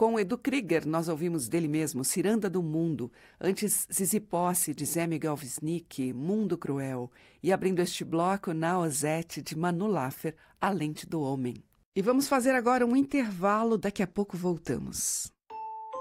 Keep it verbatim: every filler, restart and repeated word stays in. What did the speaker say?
Com Edu Krieger, nós ouvimos dele mesmo Ciranda do Mundo, antes Zizi Posse, de Zé Miguel Wisnik, Mundo Cruel, e abrindo este bloco, Naozete, de Manu Laffer, A Lente do Homem. E vamos fazer agora um intervalo, daqui a pouco voltamos.